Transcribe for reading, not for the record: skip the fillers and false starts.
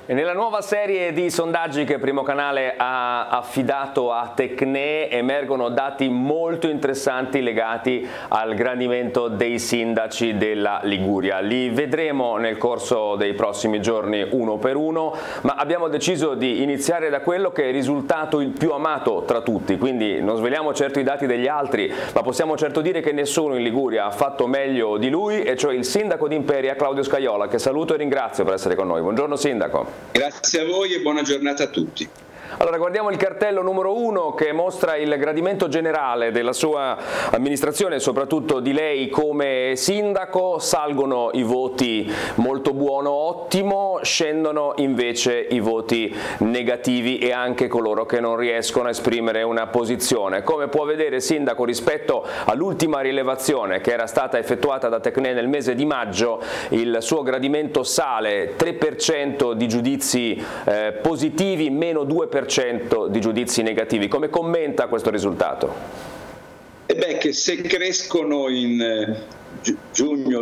E nella nuova serie di sondaggi che Primo Canale ha affidato a Tecne emergono dati molto interessanti legati al gradimento dei sindaci della Liguria. Li vedremo nel corso dei prossimi giorni uno per uno, ma abbiamo deciso di iniziare da quello che è risultato il più amato tra tutti, quindi non sveliamo certo i dati degli altri, ma possiamo certo dire che nessuno in Liguria ha fatto meglio di lui, e cioè il sindaco di Imperia, Claudio Scajola, che saluto e ringrazio per essere con noi. Buongiorno sindaco. Grazie a voi e buona giornata a tutti. Allora, guardiamo il cartello numero 1 che mostra il gradimento generale della sua amministrazione e soprattutto di lei come sindaco. Salgono i voti molto buono, ottimo, scendono invece i voti negativi e anche coloro che non riescono a esprimere una posizione. Come può vedere, sindaco, rispetto all'ultima rilevazione che era stata effettuata da Tecne nel mese di maggio, il suo gradimento sale 3% di giudizi positivi, meno 2% di giudizi negativi. Come commenta questo risultato? Che se crescono in giugno,